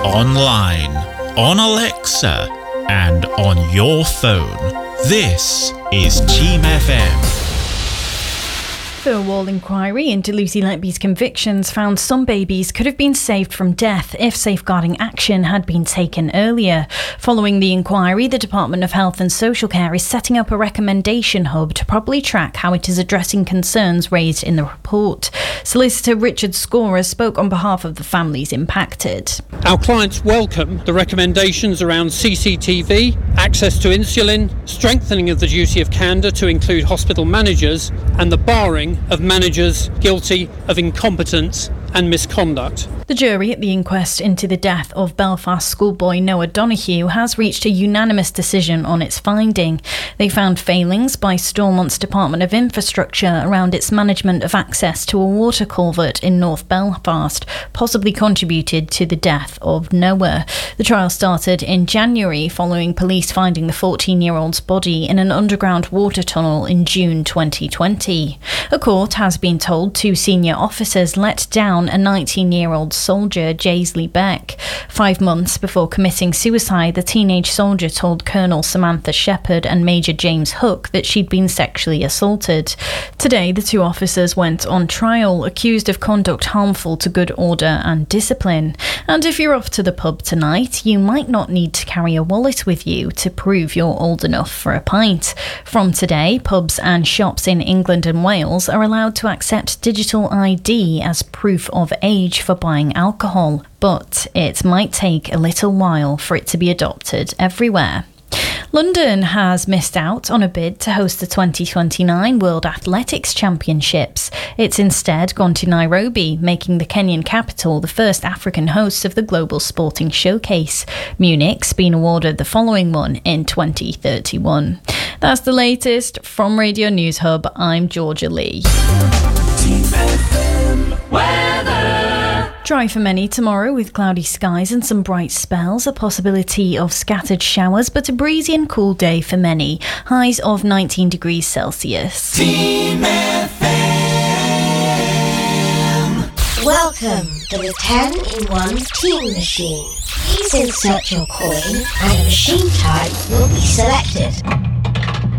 online, on Alexa, and on your phone. This is Team FM. The Wall inquiry into Lucy Letby's convictions found some babies could have been saved from death if safeguarding action had been taken earlier. Following the inquiry, the Department of Health and Social Care is setting up a recommendation hub to properly track how it is addressing concerns raised in the report. Solicitor Richard Scorer spoke on behalf of the families impacted. Our clients welcome the recommendations around CCTV, access to insulin, strengthening of the duty of candour to include hospital managers, and the barring of managers guilty of incompetence and misconduct. The jury at the inquest into the death of Belfast schoolboy Noah Donoghue has reached a unanimous decision on its finding. They found failings by Stormont's Department of Infrastructure around its management of access to a water culvert in North Belfast possibly contributed to the death of Noah. The trial started in January following police finding the 14-year-old's body in an underground water tunnel in June 2020. A court has been told two senior officers let down a 19-year-old soldier, Jaisley Beck. 5 months before committing suicide, the teenage soldier told Colonel Samantha Shepherd and Major James Hook that she'd been sexually assaulted. Today, the two officers went on trial, accused of conduct harmful to good order and discipline. And if you're off to the pub tonight, you might not need to carry a wallet with you to prove you're old enough for a pint. From today, pubs and shops in England and Wales are allowed to accept digital ID as proof of age for buying alcohol, but it might take a little while for it to be adopted everywhere. London has missed out on a bid to host the 2029 World Athletics Championships. It's instead gone to Nairobi, making the Kenyan capital the first African host of the global sporting showcase. Munich's been awarded the following one in 2031. That's the latest from Radio News Hub. I'm Georgia Lee. Team FM weather. Dry for many tomorrow with cloudy skies and some bright spells, a possibility of scattered showers, but a breezy and cool day for many. Highs of 19 degrees Celsius. Team FM. Welcome to the 10-in-1 Team Machine. Please insert your coin and a machine type will be selected.